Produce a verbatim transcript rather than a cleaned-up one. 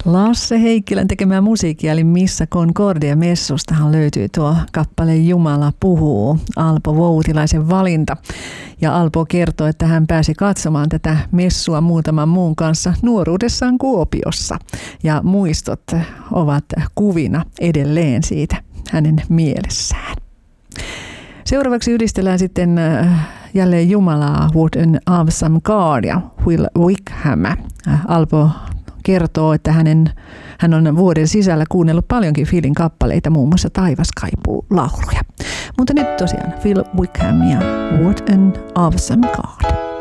Lasse Heikkilän tekemää musiikkia, eli Missä Concordia messustahan löytyy tuo kappale Jumala puhuu, Alpo Voutilaisen valinta. Ja Alpo kertoo, että hän pääsi katsomaan tätä messua muutaman muun kanssa nuoruudessaan Kuopiossa. Ja muistot ovat kuvina edelleen siitä hänen mielessään. Seuraavaksi yhdistellään sitten jälleen Jumalaa, What an Awesome God ja Will Wickham. Alpo kertoo, että hänen, hän on vuoden sisällä kuunnellut paljonkin Philin kappaleita, muun muassa Taivas kaipuu lauluja. Mutta nyt tosiaan Phil Wickham ja What an Awesome God.